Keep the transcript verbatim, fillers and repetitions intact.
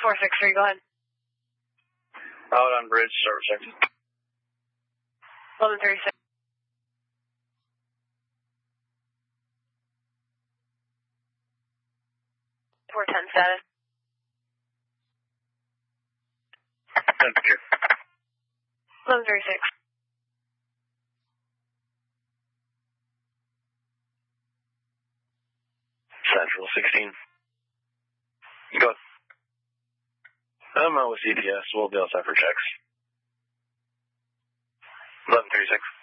four six three, go ahead. Out on bridge, servicing. eleven thirty-six. four ten status. Temperature. eleven thirty-six. Central sixteen. Go ahead. I'm out with C T S. We'll be outside for checks. eleven thirty-six.